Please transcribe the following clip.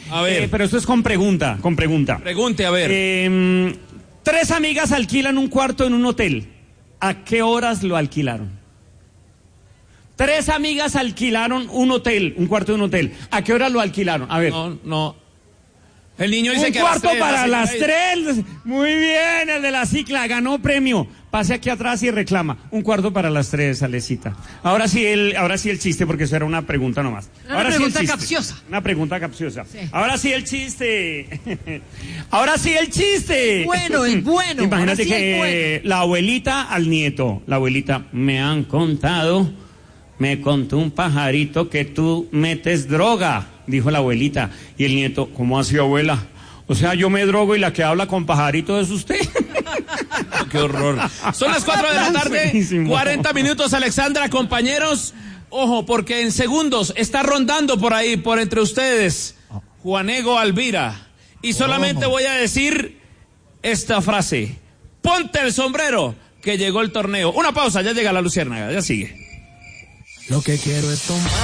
A ver. Pero esto es con pregunta. Pregunte, a ver. 3 amigas alquilan un cuarto en un hotel. ¿A qué horas lo alquilaron? 3 amigas alquilaron un cuarto de un hotel. ¿A qué horas lo alquilaron? A ver. No. El niño dice que un cuarto para las 3. 3. Muy bien, el de la cicla ganó premio. Pase aquí atrás y reclama. Un cuarto para las 3, Alecita. Ahora sí el chiste, porque eso era una pregunta nomás. Una pregunta capciosa. Una pregunta capciosa. Sí. Ahora sí el chiste. Ahora sí el chiste. Bueno, es bueno. Imagínate Sí que la abuelita al nieto. La abuelita, me contó un pajarito que tú metes droga, dijo la abuelita. Y el nieto, ¿cómo así, abuela? O sea, yo me drogo y la que habla con pajarito es usted. Qué horror. Son las 4 de la tarde, Buenísimo. 40 minutos, Alexandra, compañeros. Ojo, porque en segundos está rondando por ahí, por entre ustedes, Juanego Alvira. Y solamente voy a decir esta frase. Ponte el sombrero, que llegó el torneo. Una pausa, ya llega la luciérnaga, ya sigue. Lo que quiero es tomar.